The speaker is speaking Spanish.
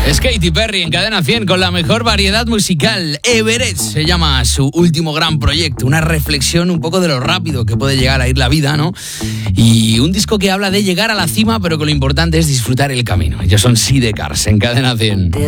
Es Katy Perry en Cadena 100 con la mejor variedad musical. Everest se llama su último gran proyecto. Una reflexión un poco de lo rápido que puede llegar a ir la vida, ¿no? Y un disco que habla de llegar a la cima, pero que lo importante es disfrutar el camino. Ellos son Sidecars en Cadena 100.